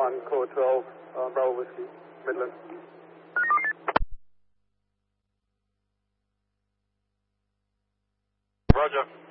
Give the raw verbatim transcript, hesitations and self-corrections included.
one, code twelve, uh, Bravo Whiskey, Midland. Roger.